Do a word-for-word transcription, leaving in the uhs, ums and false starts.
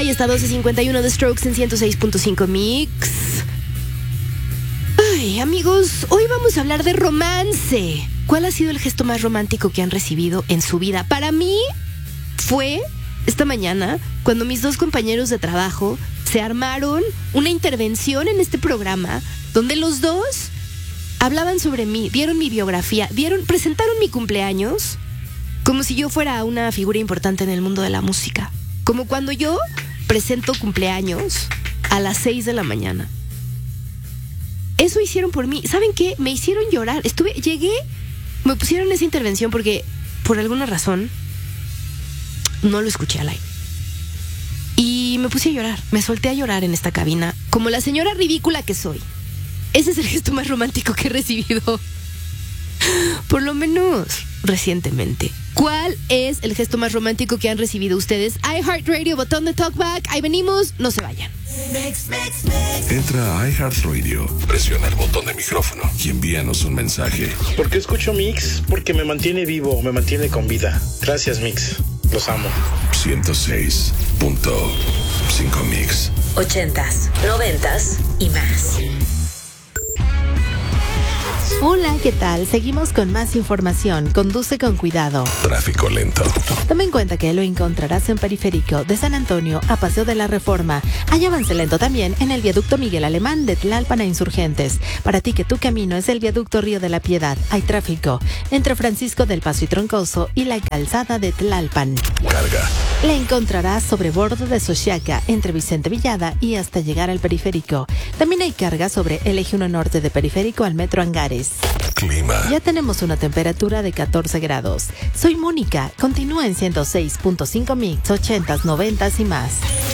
Ahí está doce cincuenta y uno de Strokes en ciento seis punto cinco Mix. Ay, amigos, hoy vamos a hablar de romance. ¿Cuál ha sido el gesto más romántico que han recibido en su vida? Para mí fue esta mañana cuando mis dos compañeros de trabajo se armaron una intervención en este programa donde los dos hablaban sobre mí, dieron mi biografía, dieron, presentaron mi cumpleaños como si yo fuera una figura importante en el mundo de la música. Como cuando yo presento cumpleaños a las seis de la mañana. Eso hicieron por mí. ¿Saben qué? Me hicieron llorar. Estuve, llegué, me pusieron esa intervención porque por alguna razón no lo escuché al aire. Y me puse a llorar. Me solté a llorar en esta cabina como la señora ridícula que soy. Ese es el gesto más romántico que he recibido, por lo menos recientemente. ¿Cuál es el gesto más romántico que han recibido ustedes? iHeartRadio, botón de talkback. Ahí venimos, no se vayan. Entra a iHeartRadio, presiona el botón de micrófono y envíanos un mensaje. ¿Por qué escucho Mix? Porque me mantiene vivo, me mantiene con vida. Gracias, Mix. Los amo. ciento seis punto cinco Mix. Ochentas, noventas y más. Hola, ¿qué tal? Seguimos con más información. Conduce con cuidado. Tráfico lento. Toma en cuenta que lo encontrarás en Periférico de San Antonio a Paseo de la Reforma. Hay avance lento también en el viaducto Miguel Alemán de Tlalpan a Insurgentes. Para ti que tu camino es el viaducto Río de la Piedad, hay tráfico entre Francisco del Paso y Troncoso y la calzada de Tlalpan. Carga. La encontrarás sobre bordo de Xochiaca entre Vicente Villada y hasta llegar al Periférico. También hay carga sobre el eje uno norte de Periférico al Metro Angares. Clima. Ya tenemos una temperatura de catorce grados. Soy Mónica. Continúa en ciento seis punto cinco Mix, ochentas, noventas y más.